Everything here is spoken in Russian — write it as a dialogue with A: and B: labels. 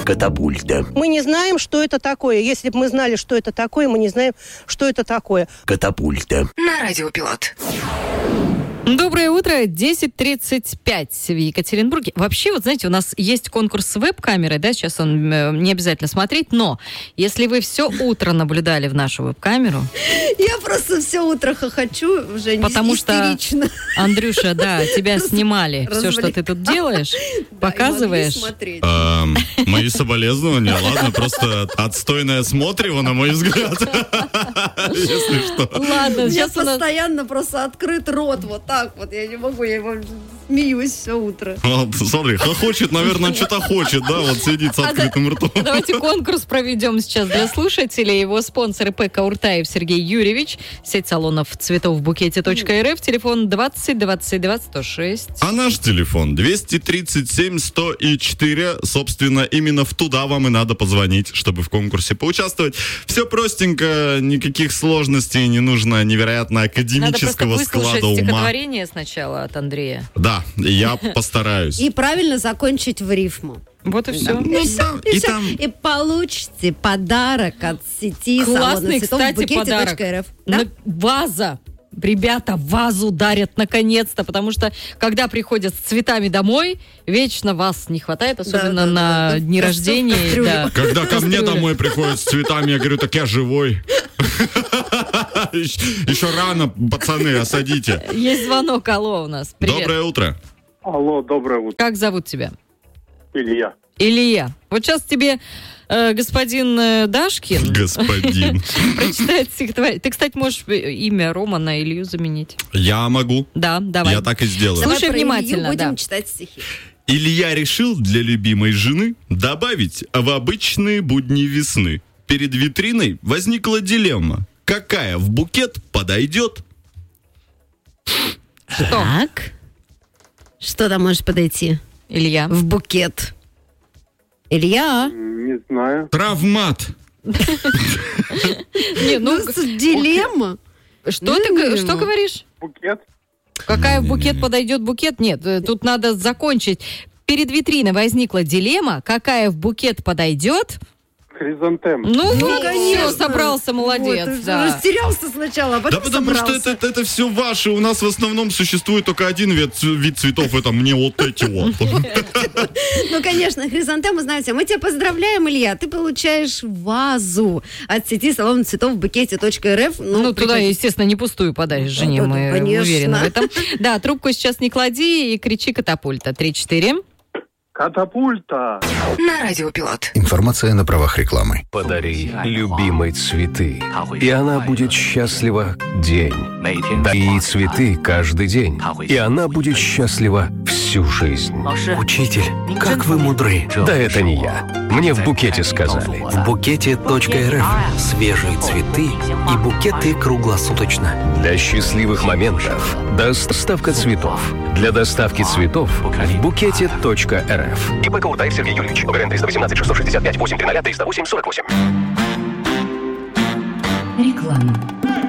A: Катапульта.
B: Мы не знаем, что это такое. Если бы мы знали, что это такое, мы не знаем, что это такое.
A: Катапульта.
C: На Радио Пилот.
D: Доброе утро, 10:35 в Екатеринбурге. Вообще, вот знаете, у нас есть конкурс с веб-камерой, да, сейчас он не обязательно смотреть, но если вы все утро наблюдали в нашу веб-камеру...
E: Я просто все утро хохочу, уже
D: потому
E: истерично.
D: Что, Андрюша, да, тебя снимали, все, что ты тут делаешь, показываешь.
F: Мои соболезнования, ладно, просто отстойное смотрево, на мой взгляд. Если что.
D: Ладно,
E: У меня
D: сейчас
E: постоянно просто открыт рот, вот так вот, я не могу, я его смеюсь все утро.
F: Вот, смотри, хохочет, наверное, что-то хочет, да, вот сидит с открытым ртом.
D: Давайте конкурс проведем сейчас для слушателей. Его спонсор ИП Кауртаев Сергей Юрьевич, сеть салонов цветов букете.рф, телефон 20 22 106.
F: А наш телефон 237 104. Собственно, именно туда вам и надо позвонить, чтобы в конкурсе поучаствовать. Все простенько, никаких сложностей, не нужно невероятно академического склада ума.
D: Стихотворение сначала от Андрея.
F: Да, я постараюсь.
E: И правильно закончить в рифму.
D: Вот и все.
E: И получите подарок от сети
D: Классный,
E: салона цветов
D: кстати, подарок.
E: букете.рф. Да?
D: Ваза. Ребята, вазу дарят наконец-то, потому что, когда приходят с цветами домой, вечно вас не хватает, особенно на дни рождения. Да.
F: Когда ко мне домой приходят с цветами, я говорю, так я живой. Еще рано, пацаны, осадите.
D: Есть звонок, алло, у нас. Привет.
F: Доброе утро.
G: Алло, доброе утро.
D: Как зовут тебя?
G: Илья.
D: Илья. Вот сейчас тебе господин Дашкин
F: Господин.
D: прочитает стихотворение. Ты, кстати, можешь имя Рома на Илью заменить.
F: Я могу.
D: Да, давай.
F: Я так и сделаю.
D: Слушай
E: Давай
D: внимательно.
E: будем
D: Да.
E: читать стихи.
F: Илья решил для любимой жены добавить в обычные будни весны. Перед витриной возникла дилемма. Какая в букет подойдет?
E: Так. Что там может подойти?
D: Илья.
E: В букет. Илья?
G: Не знаю.
F: Травмат.
D: Не, ну,
E: Дилемма?
D: что ты что говоришь?
G: Букет?
D: Какая в букет подойдет букет? Нет, тут надо закончить. Перед витриной возникла дилемма. Какая в букет подойдет?
G: Хризантем.
D: Ну,
E: конечно.
D: все, собрался, молодец.
E: Вот,
D: да.
E: растерялся сначала, а потом
F: Да потому
E: собрался.
F: что это все ваше. У нас в основном существует только один вид цветов. Это мне вот эти вот.
E: Ну, конечно, хризантему, знаете, мы тебя поздравляем, Илья. Ты получаешь вазу от сети салона цветов букете.рф.
D: Ну, туда, естественно, не пустую подаришь жене,
E: Да,
D: мы
E: конечно.
D: уверены в этом. Да, трубку сейчас не клади и кричи «Катапульта». 3-4.
G: Катапульта.
C: На Радио Пилот.
H: Информация на правах рекламы.
I: Подари любимой цветы, и она будет счастлива день. Дари цветы каждый день, и она будет счастлива всю жизнь.
H: Учитель, как вы мудры.
I: Да это не я. Мне в букете сказали.
H: В букете.рф свежие цветы и букеты круглосуточно.
I: Для счастливых моментов доставка цветов. Для доставки цветов в букете.рф. ИП Кауртаев Сергей Юрьевич. ОГРН 318 665 830 308 48.
C: Реклама.